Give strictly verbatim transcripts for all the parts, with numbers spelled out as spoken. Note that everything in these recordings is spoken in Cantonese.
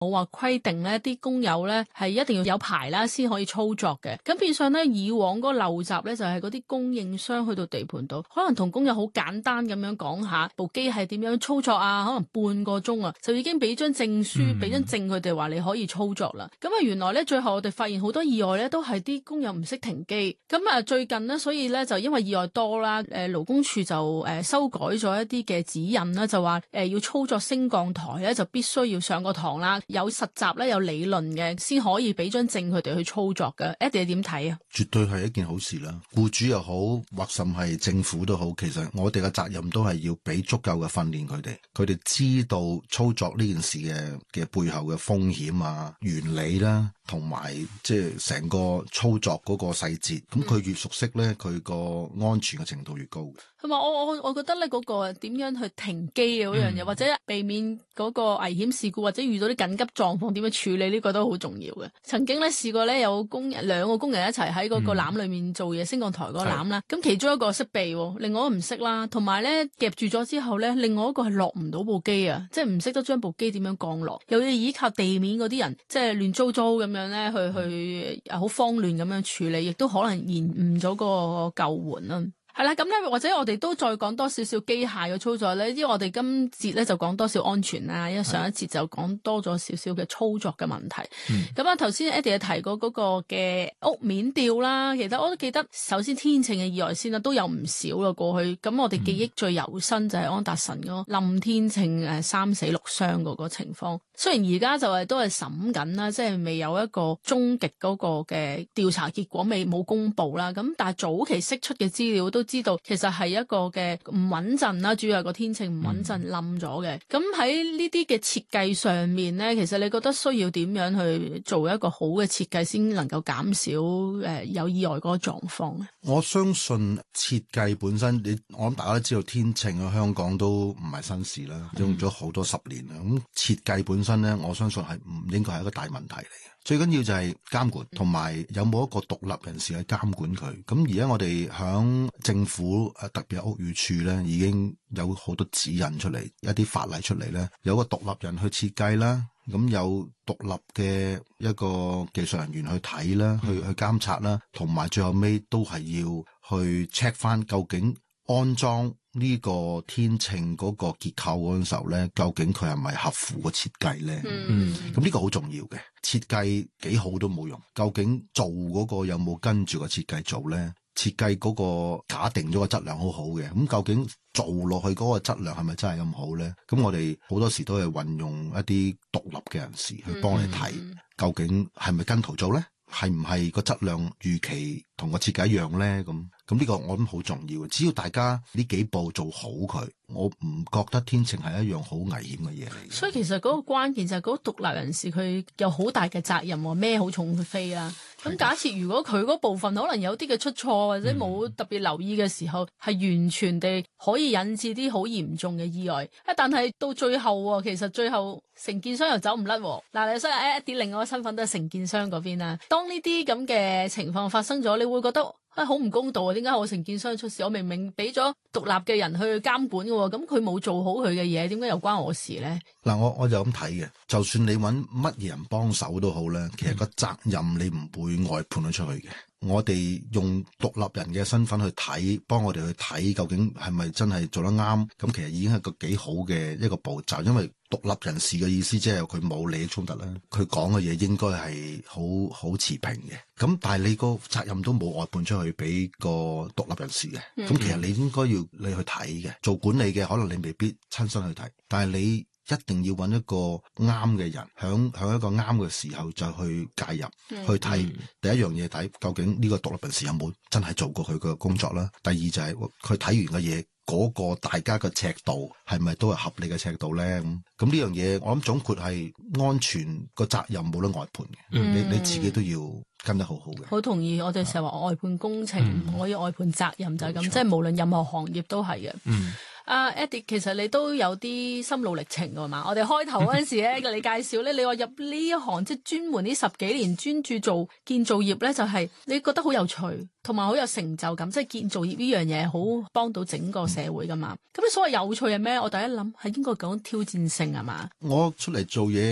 冇話規定咧啲工友咧係一定要有牌啦先可以操作嘅。咁變相咧以往嗰個陋習咧就係嗰啲供應商去到地盤度，可能同工友好簡單咁樣講下部機係點樣操作啊，可能半個鐘啊就已經俾張證書俾張證佢哋話你可以操作啦。咁啊原來咧最後我哋發現好多意外咧都係啲工友唔識停機。咁啊最近呢，所以咧就因為意外多啦，誒勞工處就誒修改咗一啲嘅指引啦，就話誒要操作升降台咧就必須要上個堂啦，有實習咧有理論嘅先可以俾張證佢哋去操作嘅。Eddie 你點睇啊？ 絕對係一件好事啦，僱主又好或甚係政府都好，其實我哋嘅責任都係要俾足夠嘅訓練佢哋，佢哋知道操作呢件事嘅嘅背後嘅風險啊、原理啦，同埋即係成個操作嗰個細節，咁佢越熟悉咧，佢個安全嘅程度越高。 同埋我我我覺得咧嗰個點樣去停機嘅嗰樣嘢，或者避免嗰個危險事故，或者遇到啲緊急狀況點樣處理，呢個都好重要嘅。曾經咧試過咧有工人兩個工人一齊喺嗰個籃裏面做嘢，升降台嗰個籃啦，咁其中一個識避，另外一個唔識啦，同埋咧夾住咗之後咧，另外一個係落唔到部機啊，即係唔識得將部機點樣降落，又要依靠地面嗰啲人即係亂糟糟咁樣咧去去好慌亂咁樣處理，亦都可能延誤咗個救援啦。係啦，咁咧或者我哋都再講多少少機械嘅操作咧，因為我哋今節咧就講多少安全啦，因為上一節就講多咗少少嘅操作嘅問題。咁啊頭先 Eddie 提過嗰個嘅屋面吊啦，其實我都記得，首先天秤嘅意外先啦，都有唔少啦過去。咁我哋記憶最猶新就係安達臣嗰個冧天秤誒三死六傷嗰個情況。雖然而家就係都係審緊啦，即係未有一個終極嗰個嘅調查結果未冇公布啦。咁但係早期釋出嘅資料都知道其實係一個嘅唔穩陣啦，主要係個天秤唔穩陣冧咗嘅。咁喺呢啲嘅設計上面咧，其實你覺得需要點樣去做一個好嘅設計先能夠減少誒有意外嗰個狀況咧？ 我相信設計本身，你我諗大家都知道天秤喺香港都唔係新事啦，用咗好多十年啦。咁設計本身咧，我相信係唔應該係一個大問題嚟嘅。最緊要就係監管，同埋有冇一個獨立人士去監管佢。咁而家我哋響政府誒，特別係屋宇署咧，已經有好多指引出嚟，一啲法例出嚟咧，有個獨立人去設計啦，咁有獨立嘅一個技術人員去睇啦，去去監察啦，同埋最後尾都係要去 check 翻究竟安裝呢個天秤嗰個結構嗰陣時候咧，究竟佢係咪合乎個設計咧？嗯，咁呢個好重要嘅，設計幾好都冇用，究竟做嗰個有冇跟住個設計做咧？設計嗰個假定咗個質量好好嘅，咁究竟做落去嗰個質量係咪真係咁好咧？咁我哋好多時都係運用一啲獨立嘅人士去幫你睇，嗯、究竟係咪跟圖做咧？係唔係個質量預期同個設計一樣咧？咁咁呢個我諗好重要。只要大家呢幾步做好佢，我唔覺得天秤係一樣好危險嘅嘢嚟。 所以其實嗰個關鍵就係嗰個獨立人士佢有好大嘅責任，孭好重嘅飛啦。咁假設如果佢嗰部分可能有啲嘅出錯或者冇特別留意嘅時候，係、嗯、完全地可以引致啲好嚴重嘅意外。但係到最後其實最後承建商又走唔甩。嗱，你所以誒啲另外一個身份都係承建商嗰邊啦。當呢啲咁嘅情況發生咗，你會覺得啊好唔公道啊！點解我承建商出事？我明明俾咗獨立嘅人去監管嘅，咁佢冇做好佢嘅嘢，點解又關我事咧？ 嗱，我我就咁睇嘅，就算你揾乜嘢人幫手都好咧，其實個責任你唔會外判咗出去嘅。我哋用獨立人嘅身份去睇，幫我哋去睇究竟係咪真係做得啱，咁其實已經係個幾好嘅一個步驟。因為獨立人士嘅意思即係佢冇利益衝突啦，佢講嘅嘢應該係好好持平嘅。咁但係你個責任都冇外判出去俾個獨立人士嘅，咁、嗯、其實你應該要你去睇嘅。做管理嘅可能你未必親身去睇，但係你一定要揾一個啱嘅人，響響一個啱嘅時候就去介入，嗯、去睇、嗯、第一樣嘢睇究竟呢個獨立人士有冇真係做過佢嘅工作啦。第二就係佢睇完嘅嘢嗰個大家嘅尺度係咪都係合理嘅尺度咧？咁咁呢樣嘢我諗總括係安全個責任冇得外判嘅，嗯、你你自己都要跟得好好嘅。 好同意，我哋成日話外判工程唔、嗯、可以外判責任就係咁，即係無論任何行業都係嘅。嗯啊、uh, Eddie 其實你都有啲心路歷程㗎嘛？我哋開頭嗰陣時咧，你介紹咧，你話入呢一行即係專門呢十幾年專注做建造業咧，就係、是、你覺得好有趣，同埋好有成就感，即係建造業呢樣嘢好幫到整個社會噶嘛？咁你所謂有趣係咩？我第一諗係應該講挑戰性係嘛？ 我出嚟做嘢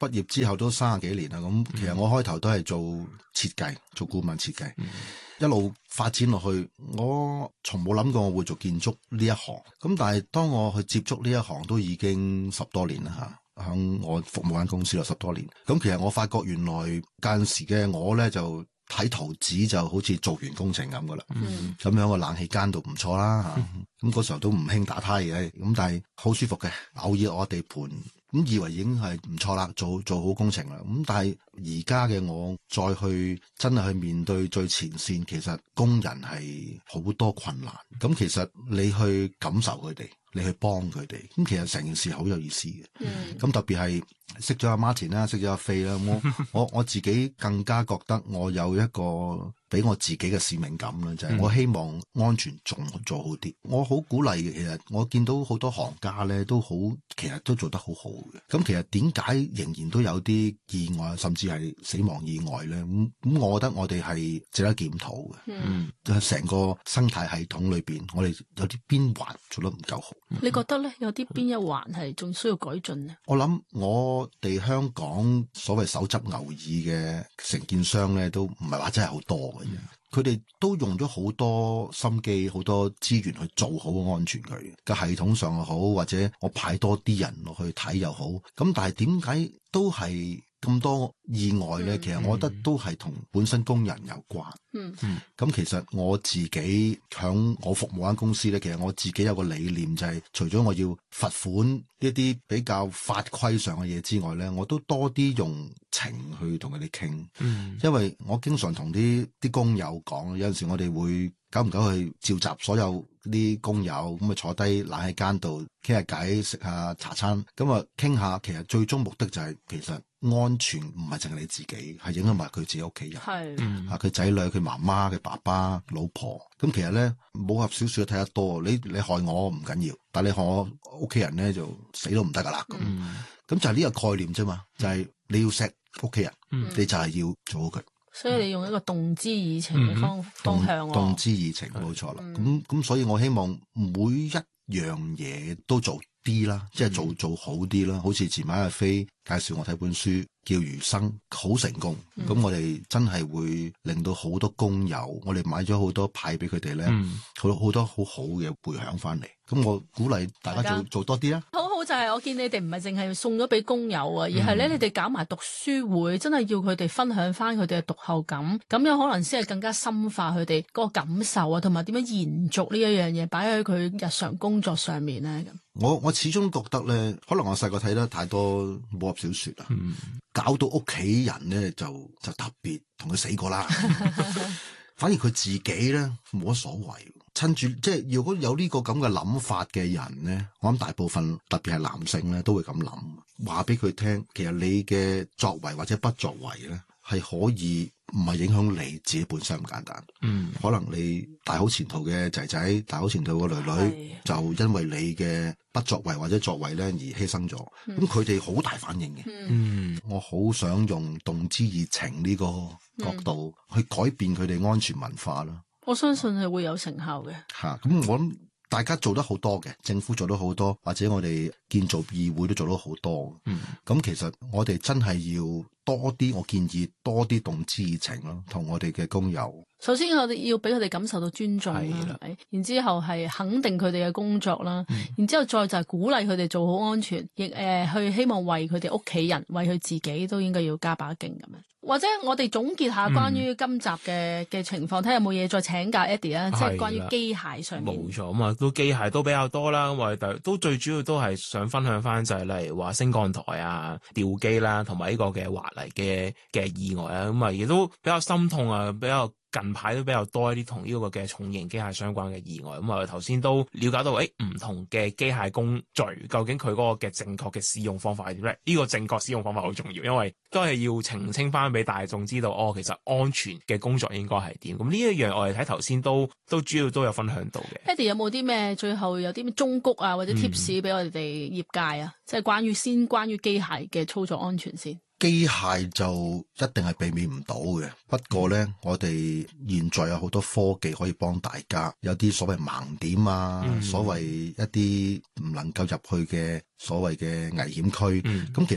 畢業之後都三十幾年啦，咁其實我開頭都係做設計，做顧問設計，嗯、一路發展落去，我從冇諗過我會做建築呢一行。咁但係當我去接觸呢一行，都已經十多年啦嚇，響我服務間公司有十多年。咁其實我發覺原來間時嘅我咧就睇圖紙就好似做完工程咁噶啦，咁、嗯、樣個冷氣間度唔錯啦嚇。咁嗰、嗯、時候都唔興打呔嘅，咁但係好舒服嘅，偶爾我地盤。咁以為已經係唔錯啦，做做好工程啦。咁但係而家嘅我再去真係去面對最前線，其實工人係好多困難。咁其實你去感受佢哋，你去幫佢哋，咁其實成件事好有意思嘅。咁、嗯、特別係識咗阿 Martin 啦，識咗阿飛啦，我我我自己更加覺得我有一個俾我自己嘅使命感啦，就係、是、我希望安全仲做好啲。我好鼓勵嘅，其實我見到好多行家咧都好，其實都做得好好嘅。咁其實點解仍然都有啲意外，甚至係死亡意外咧？咁咁，我覺得我哋係值得檢討嘅。嗯，就係成個生態系統裏邊，我哋有啲邊環做得唔夠好。 你覺得咧，有啲邊一環係仲需要改進呢？ 我諗我哋香港所謂手執牛耳嘅承建商咧，都唔係話真係好多嘅啫。佢哋都用咗好多心機、好多資源去做好安全佢嘅系統上又好，或者我派多啲人落去睇又好。咁但係點解都係咁多意外咧？嗯、其實我覺得都係同本身工人有關。嗯嗯。咁其實我自己響我服務間公司咧，其實我自己有個理念就係、是，除咗我要罰款一啲比較法規上嘅嘢之外咧，我都多啲用情去同佢哋傾。嗯。因為我經常同啲啲工友講，有陣時我哋會久唔久去召集所有啲工友，咁啊坐低冷氣間度傾下偈，食下茶餐，咁啊傾下。其實最終目的就係、是、其實安全唔係淨係你自己，係影響埋佢自己屋企人。係是，啊佢仔女、佢媽媽、佢爸爸、老婆。咁其實咧，武俠小說睇得多，你你害我唔緊要，但係你害我屋企人咧就死都唔得噶啦。咁、嗯，咁就係呢個概念啫嘛，就係、是、你要錫屋企人，嗯、你就係要做好佢。 所以你用一個動之以情嘅方、嗯、方向、啊， 動之以情冇錯啦。咁咁，所以我希望每一樣嘢都做啲啦，即係做做好啲啦。好似前晚阿飛介紹我睇本書叫《餘生》，好成功。咁、嗯、我哋真係會令到好多工友，我哋買咗好多派俾佢哋咧，好好、嗯、多好好嘅回響翻嚟。咁我鼓勵大家做家做多啲啦。好好就係我見你哋唔係淨係送咗俾工友啊，而係咧你哋搞埋讀書會，真係要佢哋分享翻佢哋嘅讀後感，咁樣可能先係更加深化佢哋嗰個感受啊，同埋點樣延續呢一樣嘢擺喺佢日常工作上面咧。 我我始終覺得咧，可能我細個睇得太多武俠小說啊，嗯、搞到屋企人咧就就特別同佢死過啦。反而佢自己咧冇乜所謂。趁住即係如果有呢個咁嘅諗法嘅人咧，我諗大部分特別係男性咧都會咁諗，話俾佢聽，其實你嘅作為或者不作為咧係可以唔係影響你自己本身咁簡單。嗯，可能你大好前途嘅仔仔、大好前途嘅女女，是就因為你嘅不作為或者作為咧而犧牲咗，咁佢哋好大反應嘅。嗯，我好想用動之以情呢個角度去改變佢哋安全文化啦。 我相信係會有成效嘅。 吓，咁我諗大家做得好多嘅，政府做得好多，或者我哋建造議會都做得好多。嗯，咁其實我哋真係要多啲，我建議多啲動之以情咯，同我哋嘅工友。 首先我哋要俾佢哋感受到尊重啦，係咪？然之後係肯定佢哋嘅工作啦，嗯、然之後再就係鼓勵佢哋做好安全，亦誒、呃、去希望為佢哋屋企人、為佢自己都應該要加把勁咁樣。或者我哋總結下關於今集嘅嘅情況，睇下有冇嘢再請教 Eddie 啊，即係關於機械上面。 冇錯，咁啊都機械都比較多啦，咁我哋都最主要都係想分享翻就係例如話升降台啊、吊機啦，同埋呢個嘅滑泥嘅嘅意外啊，咁啊亦都比較心痛啊，比較。近排都比較多一啲同呢個嘅重型機械相關嘅意外，咁啊頭先都了解到，誒唔同嘅機械工序究竟佢嗰個嘅正確嘅使用方法係點咧？呢個正確使用方法好重要，因為都係要澄清翻俾大眾知道，哦，其實安全嘅工作應該係點。咁呢一樣我哋睇頭先都都主要都有分享到嘅。 Eddie 有冇啲咩最後有啲咩忠告啊，或者 tips 俾我哋業界啊？嗯、即係關於先關於機械嘅操作安全先。 機械就一定係避免唔到嘅，不過咧，我哋現在有好多科技可以幫大家，有啲所謂盲點啊，嗯、所謂一啲唔能夠入去嘅所謂嘅危險區，咁、嗯、其實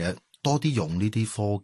多啲用呢啲科